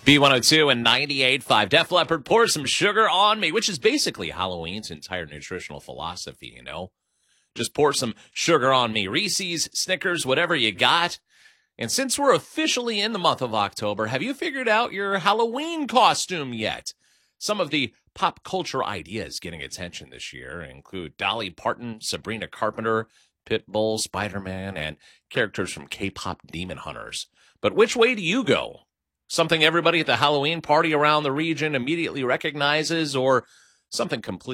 B102 and 98.5. Def Leppard, Pour Some Sugar on Me, which is basically Halloween's entire nutritional philosophy, you know? Just pour some sugar on me. Reese's, Snickers, whatever you got. And since we're officially in the month of October, have you figured out your Halloween costume yet? Some of the pop culture ideas getting attention this year include Dolly Parton, Sabrina Carpenter, Pitbull, Spider-Man, and characters from K-pop Demon Hunters. But which way do you go? Something everybody at the Halloween party around the region immediately recognizes, or something completely